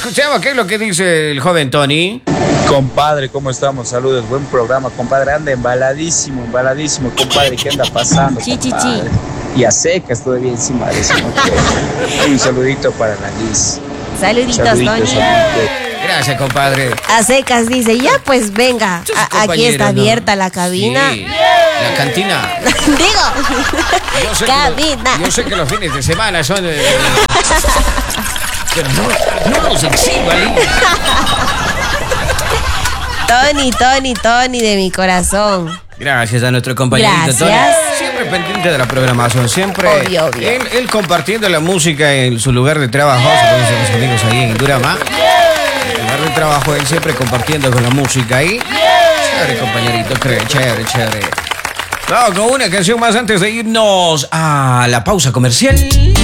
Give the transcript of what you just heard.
escuchemos qué es lo que dice el joven Tony. Compadre, ¿cómo estamos? Saludos, buen programa, compadre. Anda embaladísimo, compadre. ¿Qué anda pasando, compadre? Y a secas todavía encima de eso. Un saludito para la Liz. Saluditos, Tony. Gracias, compadre. A secas dice, ya pues venga. Aquí está abierta la cabina. Sí, la cantina. Digo, cabina. Yo sé que los fines de semana son... pero no los exijo, Ali. Tony de mi corazón. Gracias a nuestro compañerito Tony. Siempre pendiente de la programación, siempre. Obvio. Él compartiendo la música en su lugar de trabajo, supongo que los amigos ahí en Durama. En el lugar de trabajo, él siempre compartiendo con la música ahí. Chévere, compañerito, chévere. Vamos con una canción más antes de irnos a la pausa comercial.